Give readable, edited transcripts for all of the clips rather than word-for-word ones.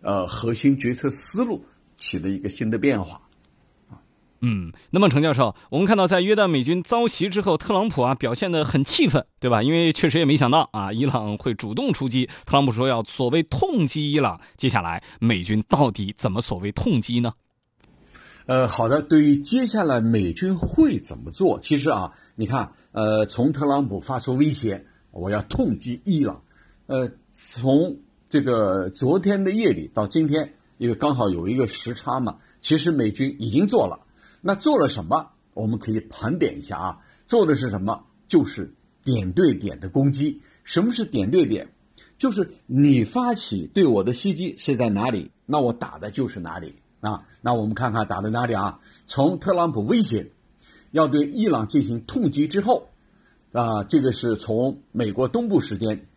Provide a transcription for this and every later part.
核心决策思路起了一个新的变化。 那么程教授，我们看到在约旦美军遭袭之后，特朗普表现得很气愤，对吧？因为确实也没想到伊朗会主动出击。特朗普说要所谓痛击伊朗，接下来美军到底怎么所谓痛击呢？ 好的，对于接下来美军会怎么做，其实你看，从特朗普发出威胁，我要痛击伊朗，从这个昨天的夜里到今天，因为刚好有一个时差嘛，其实美军已经做了。那做了什么？我们可以盘点一下做的是什么？就是点对点的攻击。什么是点对点？就是你发起对我的袭击是在哪里，那我打的就是哪里那我们看看打的哪里从特朗普威胁要对伊朗进行痛击之后这个是从美国东部时间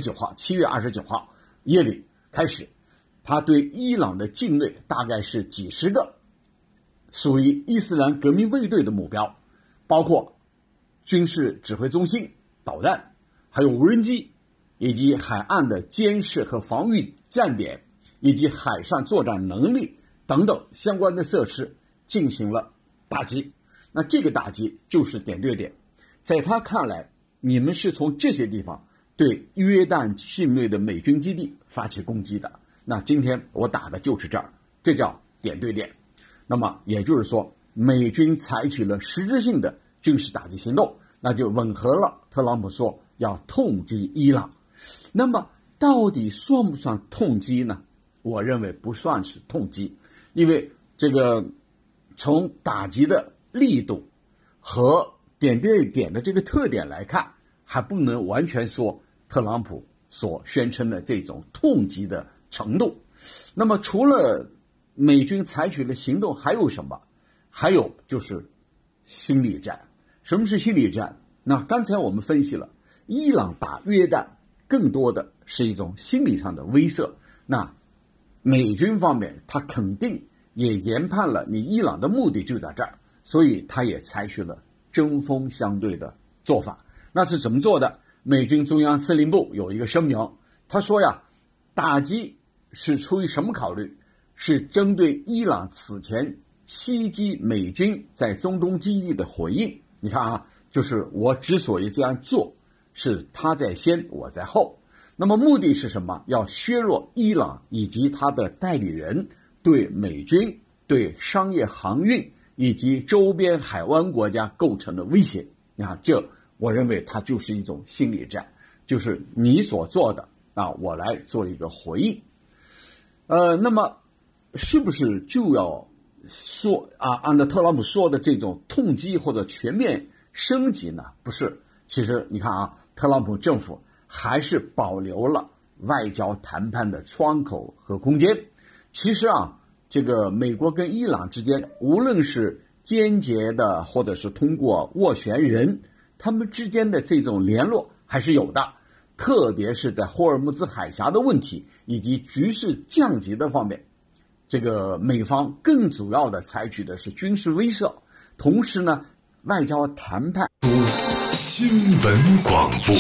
7月29号夜里开始，他对伊朗的境内大概是几十个属于伊斯兰革命卫队的目标，包括军事指挥中心、导弹，还有无人机，以及海岸的监视和防御站点，以及海上作战能力等等相关的设施进行了打击。那这个打击就是点对点，在他看来，你们是从这些地方对约旦境内的美军基地发起攻击的，那今天我打的就是这儿，这叫点对点。那么也就是说，美军采取了实质性的军事打击行动，那就吻合了特朗普说要痛击伊朗。那么到底算不算痛击呢？我认为不算是痛击，因为这个从打击的力度和点对点的这个特点来看，还不能完全说特朗普所宣称的这种痛击的程度。那么除了美军采取的行动还有什么？还有就是心理战。什么是心理战？那刚才我们分析了，伊朗打约旦更多的是一种心理上的威慑。那美军方面他肯定也研判了你伊朗的目的就在这儿，所以他也采取了针锋相对的做法。那是怎么做的？美军中央司令部有一个声明，他说打击是出于什么考虑？是针对伊朗此前袭击美军在中东基地的回应。你看就是我之所以这样做，是他在先，我在后。那么目的是什么？要削弱伊朗以及他的代理人对美军、对商业航运以及周边海湾国家构成的威胁。你看，这我认为它就是一种心理战，就是你所做的我来做一个回应。那么是不是就要说按照特朗普说的这种痛击或者全面升级呢？不是，其实你看特朗普政府还是保留了外交谈判的窗口和空间。其实这个美国跟伊朗之间，无论是间接的或者是通过斡旋人，他们之间的这种联络还是有的，特别是在霍尔木兹海峡的问题以及局势降级的方面，这个美方更主要的采取的是军事威慑，同时呢，外交谈判。 新闻广播，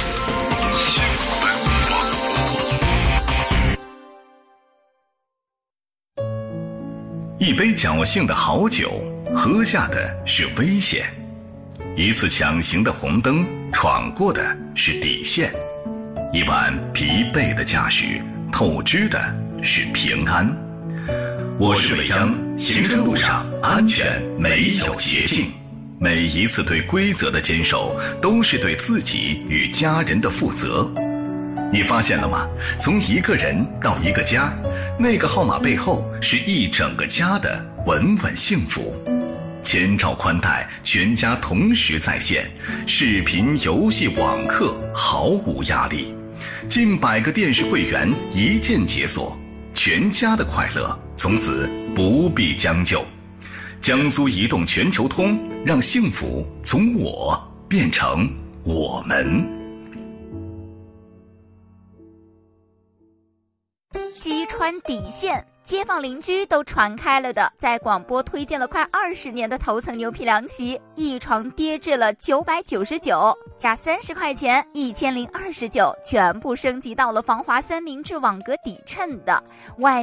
一杯侥幸的好酒，喝下的是危险；一次抢行的红灯，闯过的是底线；一晚疲惫的驾驶，透支的是平安。我是未央，行车路上安全没有捷径，每一次对规则的坚守，都是对自己与家人的负责。你发现了吗？从一个人到一个家，那个号码背后是一整个家的稳稳幸福。千兆宽带，全家同时在线，视频、游戏、网课毫无压力，近100个电视会员一键解锁，全家的快乐从此不必将就。江苏移动全球通，让幸福从我变成我们。 击穿底线，街坊邻居都传开了的，在广播推荐了快20年的头层牛皮凉席，一床跌至了999，加30块钱1029，全部升级到了防滑3明治网格底衬的，外